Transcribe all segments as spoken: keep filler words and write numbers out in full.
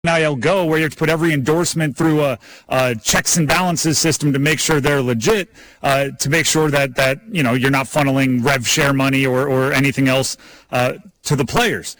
N I L Go, where you have to put every endorsement through a, a checks and balances system to make sure they're legit, uh, to make sure that, that you know you're not funneling rev share money or, or anything else uh, to the players.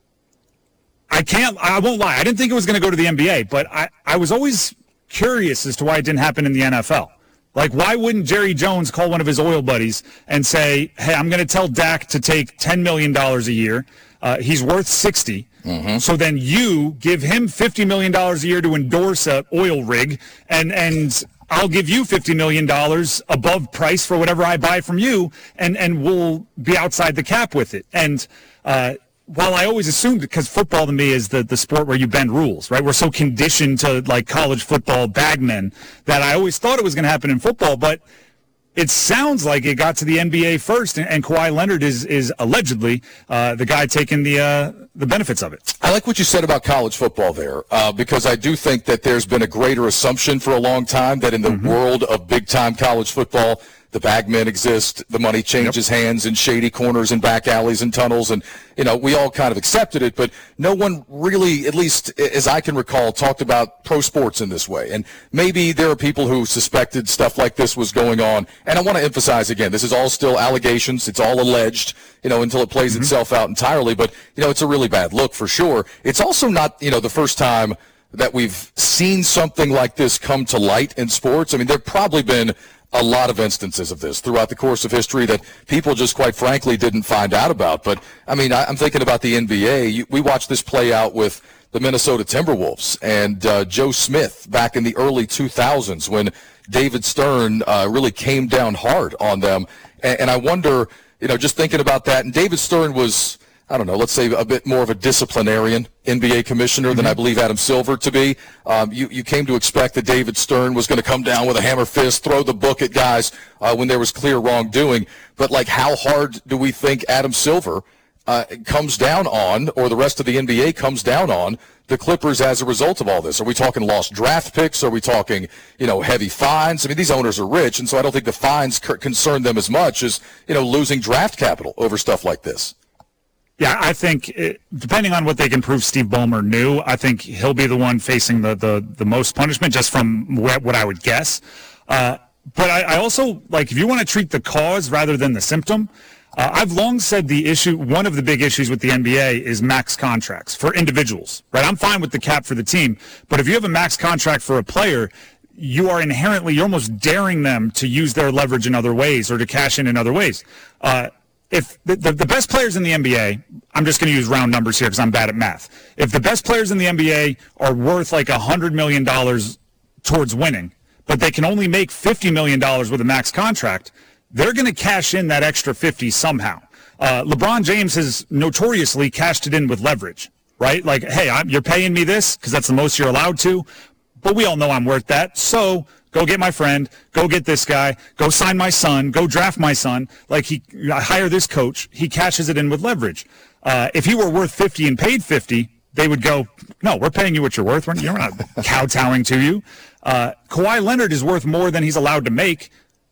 I can't, I won't lie, I didn't think it was going to go to the N B A, but I, I was always curious as to why it didn't happen in the N F L. Like, why wouldn't Jerry Jones call one of his oil buddies and say, hey, I'm going to tell Dak to take ten million dollars a year. Uh, he's worth sixty. Mm-hmm. So then you give him fifty million dollars a year to endorse an oil rig, and, and I'll give you fifty million dollars above price for whatever I buy from you, and, and we'll be outside the cap with it. And uh, while I always assumed, because football to me is the, the sport where you bend rules, right? We're so conditioned to, like, college football bagmen that I always thought it was going to happen in football, but it sounds like it got to the N B A first, and, and Kawhi Leonard is is allegedly uh, the guy taking the uh, the benefits of it. I like what you said about college football there, uh, because I do think that there's been a greater assumption for a long time that in the mm-hmm. world of big-time college football, the bagmen exist, the money changes yep. hands in shady corners and back alleys and tunnels, and, you know, we all kind of accepted it, but no one really, at least as I can recall, talked about pro sports in this way. And maybe there are people who suspected stuff like this was going on, and I want to emphasize again, this is all still allegations, it's all alleged, you know, until it plays mm-hmm. itself out entirely, but, you know, it's a really bad look for sure. It's also not, you know, the first time that we've seen something like this come to light in sports. I mean, there have probably been a lot of instances of this throughout the course of history that people just quite frankly didn't find out about. But, I mean, I'm thinking about the N B A. We watched this play out with the Minnesota Timberwolves and uh, Joe Smith back in the early two thousands when David Stern uh, really came down hard on them. And, and I wonder, you know, just thinking about that, and David Stern was, I don't know, let's say a bit more of a disciplinarian N B A commissioner mm-hmm. than I believe Adam Silver to be. Um, you, you came to expect that David Stern was going to come down with a hammer fist, throw the book at guys uh, when there was clear wrongdoing. But, like, how hard do we think Adam Silver uh, comes down on, or the rest of the N B A comes down on, the Clippers as a result of all this? Are we talking lost draft picks? Are we talking, you know, heavy fines? I mean, these owners are rich, and so I don't think the fines concern them as much as, you know, losing draft capital over stuff like this. Yeah, I think it, depending on what they can prove Steve Ballmer knew, I think he'll be the one facing the, the, the most punishment, just from what I would guess. Uh, but I, I also, like, if you want to treat the cause rather than the symptom, uh, I've long said the issue, one of the big issues with the N B A is max contracts for individuals, right? I'm fine with the cap for the team, but if you have a max contract for a player, you are inherently, you're almost daring them to use their leverage in other ways or to cash in in other ways. Uh, If the, the, the best players in the N B A, I'm just going to use round numbers here because I'm bad at math. If the best players in the N B A are worth like one hundred million dollars towards winning, but they can only make fifty million dollars with a max contract, they're going to cash in that extra fifty somehow. Uh, LeBron James has notoriously cashed it in with leverage, right? Like, hey, I'm, you're paying me this because that's the most you're allowed to, but we all know I'm worth that, so go get my friend, go get this guy, go sign my son, go draft my son. Like, he hire this coach. He cashes it in with leverage. Uh, if he were worth fifty and paid fifty, they would go, no, we're paying you what you're worth. We're, you're not kowtowing to you. Uh, Kawhi Leonard is worth more than he's allowed to make.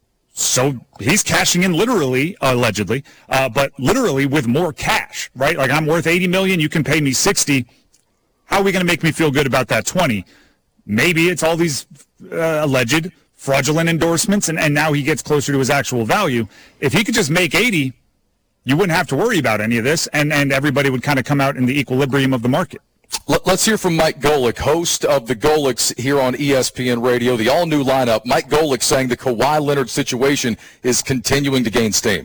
So he's cashing in literally, allegedly, uh, but literally with more cash, right? Like, I'm worth eighty million dollars, you can pay me sixty. How are we going to make me feel good about that twenty? Maybe it's all these uh, alleged fraudulent endorsements, and, and now he gets closer to his actual value. If he could just make eighty, you wouldn't have to worry about any of this, and, and everybody would kind of come out in the equilibrium of the market. Let's hear from Mike Golic, host of the Golics here on E S P N Radio, the all-new lineup. Mike Golic saying the Kawhi Leonard situation is continuing to gain steam.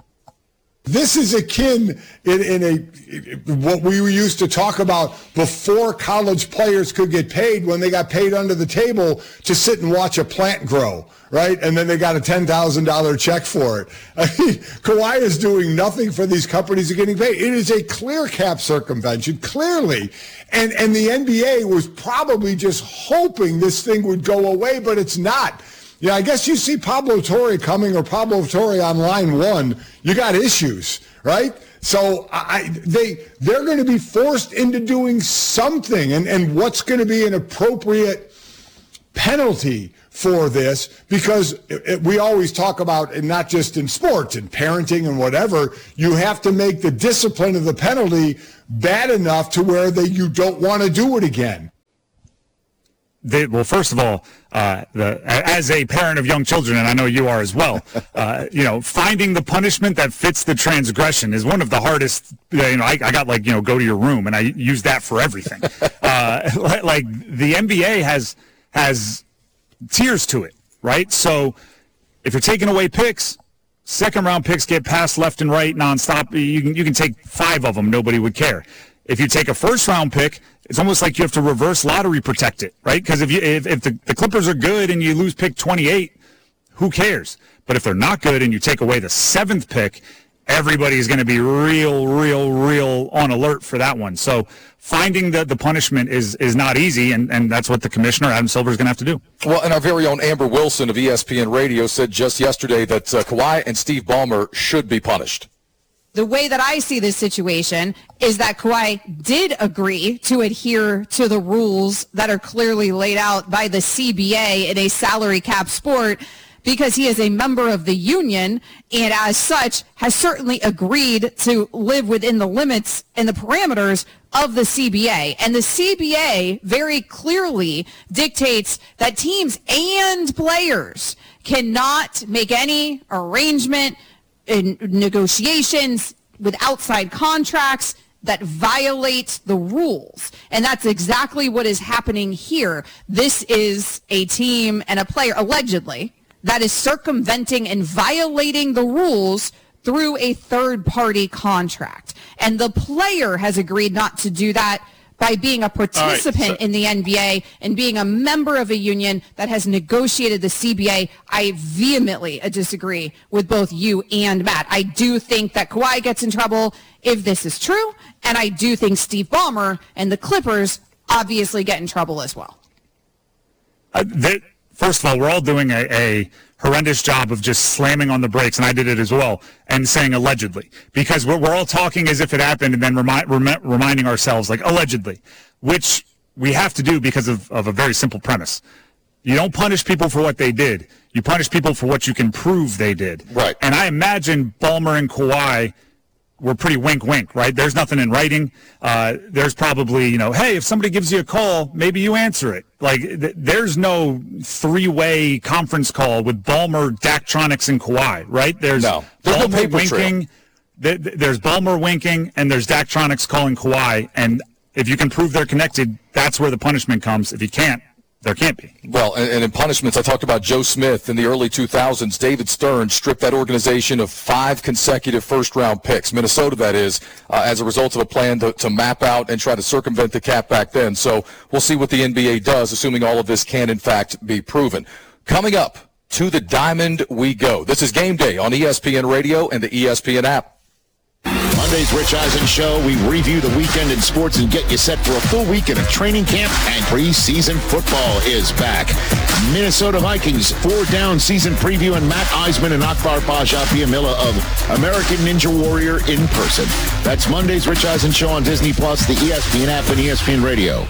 This is akin in, in a what we used to talk about before college players could get paid, when they got paid under the table to sit and watch a plant grow, right? And then they got a ten thousand dollars check for it. I mean, Kawhi is doing nothing for these companies that are getting paid. It is a clear cap circumvention, clearly. And, and the N B A was probably just hoping this thing would go away, but it's not. Yeah, I guess you see Pablo Torre coming, or Pablo Torre on line one, you got issues, right? So I, they, they're going to be forced into doing something, and, and what's going to be an appropriate penalty for this, because it, it, we always talk about, and not just in sports, in parenting and whatever, you have to make the discipline of the penalty bad enough to where they, you don't want to do it again. they, well, first of all, uh, the, as a parent of young children, and I know you are as well, uh, you know, finding the punishment that fits the transgression is one of the hardest. You know, I, I got like, you know, go to your room, and I use that for everything. uh, like the N B A has has tiers to it, right? So if you're taking away picks, second round picks get passed left and right nonstop. You can you can take five of them, nobody would care. If you take a first round pick, it's almost like you have to reverse lottery protect it, right? Because if you if, if the, the Clippers are good and you lose pick twenty-eight, who cares? But if they're not good and you take away the seventh pick, everybody's going to be real, real, real on alert for that one. So finding the, the punishment is is not easy, and, and that's what the commissioner, Adam Silver, is going to have to do. Well, and our very own Amber Wilson of E S P N Radio said just yesterday that uh, Kawhi and Steve Ballmer should be punished. The way that I see this situation is that Kawhi did agree to adhere to the rules that are clearly laid out by the C B A in a salary cap sport, because he is a member of the union and as such has certainly agreed to live within the limits and the parameters of the C B A. And the C B A very clearly dictates that teams and players cannot make any arrangement in negotiations with outside contracts that violate the rules. And that's exactly what is happening here. This is a team and a player, allegedly, that is circumventing and violating the rules through a third-party contract. And the player has agreed not to do that by being a participant right, so- in the N B A and being a member of a union that has negotiated the C B A. I vehemently disagree with both you and Matt. I do think that Kawhi gets in trouble if this is true, and I do think Steve Ballmer and the Clippers obviously get in trouble as well. Uh, they- First of all, we're all doing a, a horrendous job of just slamming on the brakes, and I did it as well, and saying allegedly. Because we're, we're all talking as if it happened and then remi- rem- reminding ourselves, like, allegedly, which we have to do because of, of a very simple premise. You don't punish people for what they did. You punish people for what you can prove they did. Right. And I imagine Ballmer and Kawhi were pretty wink-wink, right? There's nothing in writing. Uh, there's probably, you know, hey, if somebody gives you a call, maybe you answer it. Like, th- there's no three-way conference call with Ballmer, Daktronics, and Kawhi, right? There's, no. There's Ballmer no paper winking. Th- th- there's Ballmer winking, and there's Daktronics calling Kawhi. And if you can prove they're connected, that's where the punishment comes. If you can't, there can't be. Well, and, and in punishments, I talked about Joe Smith in the early two thousands. David Stern stripped that organization of five consecutive first-round picks, Minnesota that is, uh, as a result of a plan to, to map out and try to circumvent the cap back then. So we'll see what the N B A does, assuming all of this can, in fact, be proven. Coming up, to the Diamond we go. This is Game Day on E S P N Radio and the E S P N app. Monday's Rich Eisen Show, we review the weekend in sports and get you set for a full weekend of training camp, and preseason football is back. Minnesota Vikings four-down season preview, and Matt Eisman and Akbar Paja-Piamila of American Ninja Warrior in person. That's Monday's Rich Eisen Show on Disney Plus, the E S P N app, and E S P N Radio.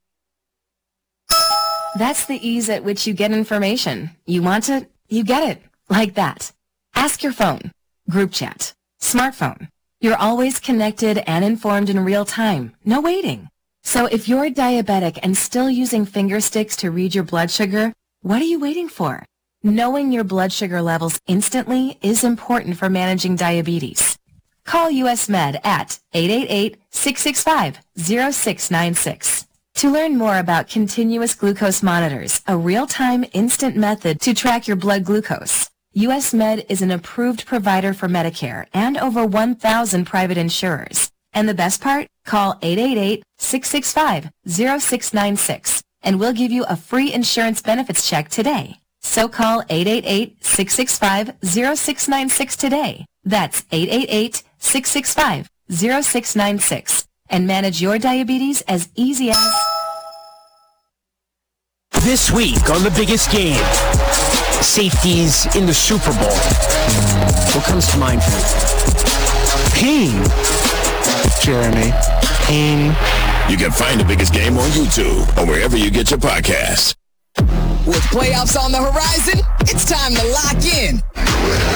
That's the ease at which you get information. You want it, you get it. Like that. Ask your phone. Group chat. Smartphone. You're always connected and informed in real time. No waiting. So if you're diabetic and still using finger sticks to read your blood sugar, what are you waiting for? Knowing your blood sugar levels instantly is important for managing diabetes. Call U S Med at eight eight eight, six six five, zero six nine six. To learn more about continuous glucose monitors, a real-time instant method to track your blood glucose, U S Med is an approved provider for Medicare and over one thousand private insurers. And the best part? Call eight eight eight, six six five, zero six nine six and we'll give you a free insurance benefits check today. So call eight eight eight, six six five, zero six nine six today. That's eight eight eight, six six five, zero six nine six and manage your diabetes as easy as... This week on The Biggest Game, safeties in the Super Bowl. What comes to mind for you? Pain. Jeremy. Pain. You can find The Biggest Game on YouTube or wherever you get your podcasts. With playoffs on the horizon, it's time to lock in.